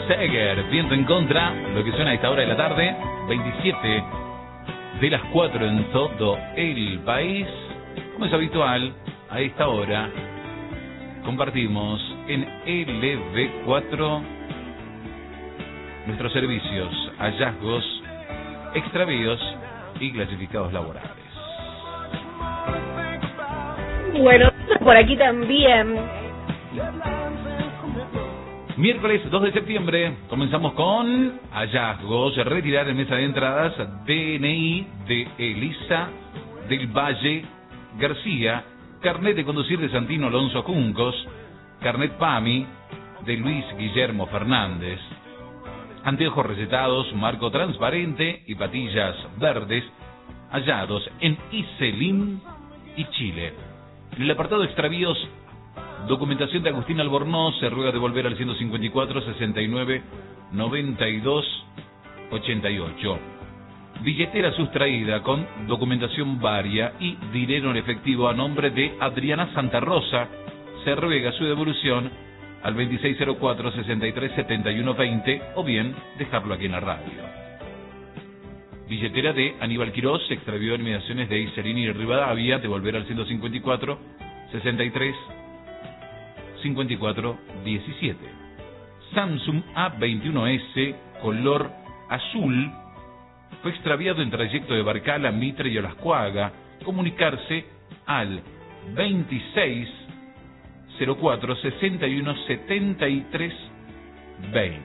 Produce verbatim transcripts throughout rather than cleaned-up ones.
Seger, viento en contra, lo que suena a esta hora de la tarde, veintisiete de las cuatro en todo el país. Como es habitual, a esta hora compartimos en L V cuatro nuestros servicios, hallazgos, extravíos y clasificados laborales. Bueno, por aquí también. Miércoles dos de septiembre, comenzamos con hallazgos, retirar en mesa de entradas D N I de Elisa del Valle García, carnet de conducir de Santino Alonso Juncos, carnet PAMI de Luis Guillermo Fernández, anteojos recetados, marco transparente y patillas verdes, hallados en Iselín y Chile. En el apartado extravíos, documentación de Agustín Albornoz, se ruega devolver al ciento cincuenta y cuatro, sesenta y nueve, noventa y dos, ochenta y ocho. Billetera sustraída con documentación varia y dinero en efectivo a nombre de Adriana Santa Rosa, se ruega su devolución al veintiséis cero cuatro, sesenta y tres, setenta y uno, veinte o bien dejarlo aquí en la radio. Billetera de Aníbal Quirós, se extravió en mediaciones de Iselín y Rivadavia, devolver al ciento cincuenta y cuatro, sesenta y tres, cincuenta y cuatro, diecisiete. Samsung A veintiuno ese, color azul, fue extraviado en trayecto de Barcal a Mitre y Olascuaga. Comunicarse al veintiséis cero cuatro, sesenta y uno, setenta y tres, veinte.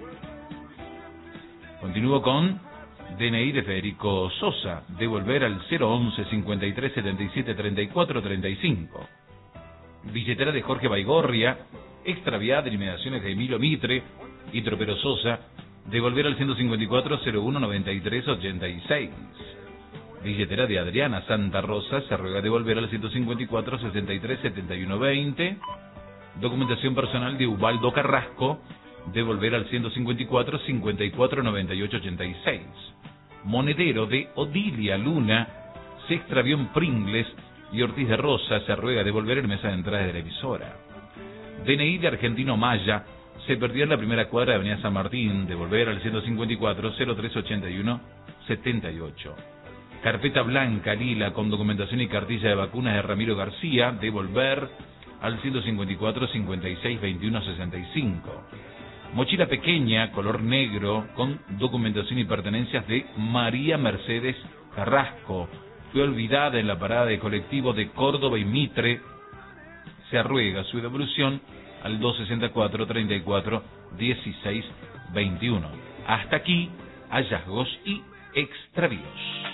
Continúo con D N I de Federico Sosa, devolver al cero once, cincuenta y tres, setenta y siete, treinta y cuatro, treinta y cinco. Billetera de Jorge Baigorria, extraviada en inmediaciones de Emilio Mitre y Tropero Sosa, devolver al ciento cincuenta y cuatro, cero uno, noventa y tres, ochenta y seis. Billetera de Adriana Santa Rosa, se ruega devolver al ciento cincuenta y cuatro, sesenta y tres, setenta y uno, veinte. Documentación personal de Ubaldo Carrasco, devolver al ciento cincuenta y cuatro, cincuenta y cuatro, noventa y ocho, ochenta y seis. Monedero de Odilia Luna, se extravió en Pringles y Ortiz de Rosa, se ruega devolver en mesa de entrada de la emisora. D N I de Argentino Maya, se perdió en la primera cuadra de Avenida San Martín, devolver al ciento cincuenta y cuatro, cero tres, ochenta y uno, setenta y ocho. Carpeta blanca lila con documentación y cartilla de vacunas de Ramiro García, devolver al ciento cincuenta y cuatro, cincuenta y seis, veintiuno, sesenta y cinco. Mochila pequeña, color negro, con documentación y pertenencias de María Mercedes Carrasco, fue olvidada en la parada de colectivo de Córdoba y Mitre, se ruega su devolución al doscientos sesenta y cuatro, treinta y cuatro, dieciséis, veintiuno. Hasta aquí, hallazgos y extravíos.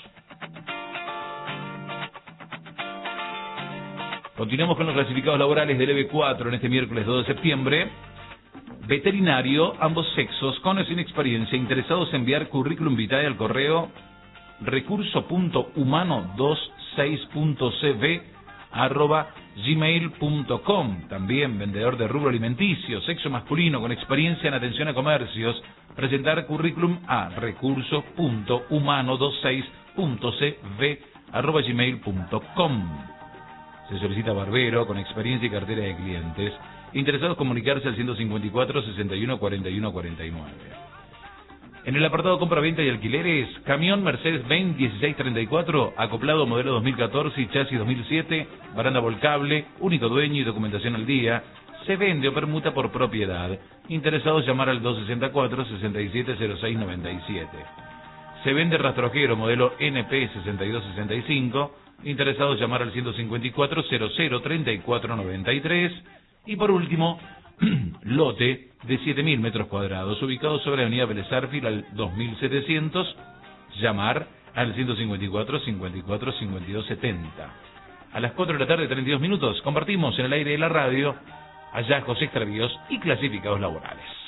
Continuamos con los clasificados laborales del L V cuatro en este miércoles dos de septiembre. Veterinario, ambos sexos, con o sin experiencia, interesados en enviar currículum vitae al correo recurso punto humano veintiséis punto c v arroba gmail punto com. También vendedor de rubro alimenticio, sexo masculino con experiencia en atención a comercios, presentar currículum a recurso punto humano veintiséis punto c v arroba gmail punto com. Se solicita barbero con experiencia y cartera de clientes, interesados comunicarse al ciento cincuenta y cuatro, sesenta y uno, cuarenta y uno, cuarenta y nueve. En el apartado compra-venta y alquileres, camión Mercedes-Benz dieciséis treinta y cuatro, acoplado modelo dos mil catorce y chasis dos mil siete, baranda volcable, único dueño y documentación al día, se vende o permuta por propiedad. Interesados llamar al doscientos sesenta y cuatro, sesenta y siete, cero seis, noventa y siete. Se vende rastrojero modelo N P sesenta y dos sesenta y cinco, interesados llamar al ciento cincuenta y cuatro, cero cero, treinta y cuatro, noventa y tres. Y por último, lote de siete mil metros cuadrados, ubicado sobre Avenida Vélez Arfiel al dos mil setecientos, llamar al ciento cincuenta y cuatro, cincuenta y cuatro, cincuenta y dos, setenta. A las cuatro de la tarde, treinta y dos minutos, compartimos en el aire de la radio hallazgos, extravíos y clasificados laborales.